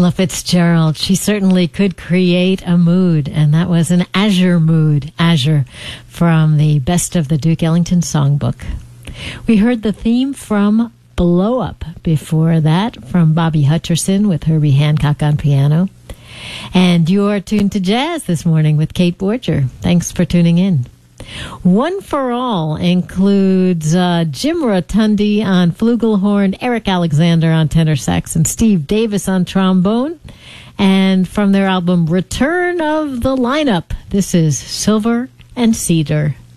Ella Fitzgerald, she certainly could create a mood, and that was an Azure mood, Azure, from the Best of the Duke Ellington Songbook. We heard the theme from Blow Up before that, from Bobby Hutcherson with Herbie Hancock on piano. And you are tuned to Jazz this morning with Kate Borger. Thanks for tuning in. One for All includes Jim Rotundi on flugelhorn, Eric Alexander on tenor sax, and Steve Davis on trombone. And from their album Return of the Lineup, this is Silver and Cedar.